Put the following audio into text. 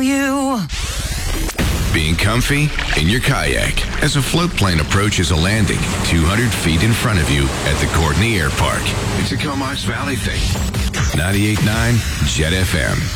you. Being comfy in your kayak as a float plane approaches a landing 200 feet in front of you at the Courtney Air Park. It's a Comox Valley thing. 98.9 Jet FM.